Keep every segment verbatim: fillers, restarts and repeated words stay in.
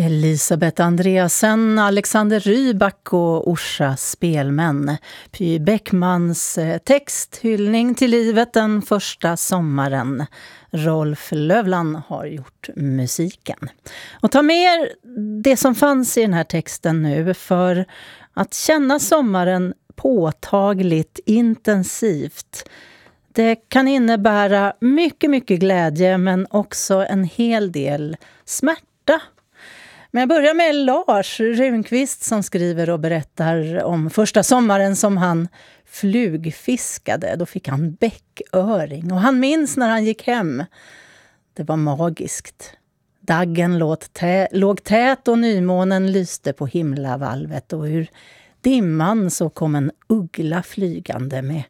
Elisabeth Andreasen, Alexander Rybak och Orsa Spelmän. Py Bäckmans text Hyllning till livet den första sommaren. Rolf Lövland har gjort musiken. Och ta med er det som fanns i den här texten nu för att känna sommaren påtagligt intensivt. Det kan innebära mycket, mycket glädje men också en hel del smärta. Men jag börjar med Lars Runqvist som skriver och berättar om första sommaren som han flugfiskade. Då fick han bäcköring och han minns när han gick hem. Det var magiskt. Daggen låg, tä- låg tät och nymånen lyste på himlavalvet och ur dimman så kom en uggla flygande med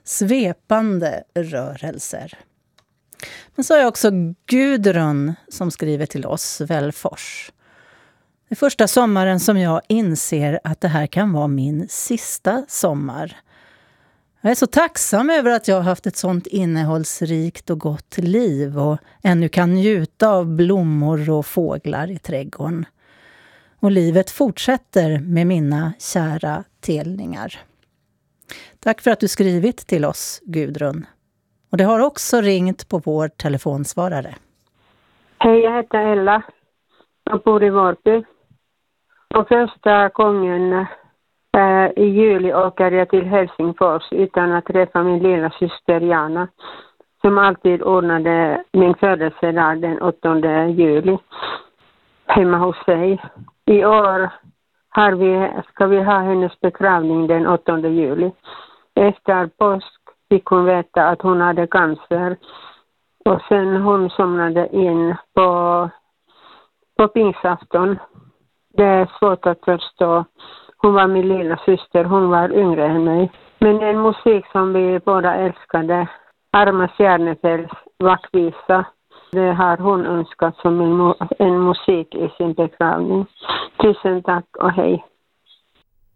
svepande rörelser. Men så är också Gudrun som skriver till oss, Välfors. Det är första sommaren som jag inser att det här kan vara min sista sommar. Jag är så tacksam över att jag har haft ett sånt innehållsrikt och gott liv och ännu kan njuta av blommor och fåglar i trädgården. Och livet fortsätter med mina kära telningar. Tack för att du skrivit till oss, Gudrun. Och det har också ringt på vår telefonsvarare. Hej, jag heter Ella. Jag bor i Vårby. Och första gången eh, i juli åker jag till Helsingfors utan att träffa min lilla syster Jana. Som alltid ordnade min födelsedag den åttonde juli hemma hos sig. I år har vi, ska vi ha hennes begravning den åttonde juli. Efter påsk fick hon veta att hon hade cancer. Och sen hon somnade in på, på pingsafton. Det är svårt att förstå. Hon var min lilla syster, hon var yngre än mig. Men en musik som vi båda älskade, Arma Stjärnefells Vackvisa, det har hon önskat som en, en musik i sin begravning. Tusen tack och hej.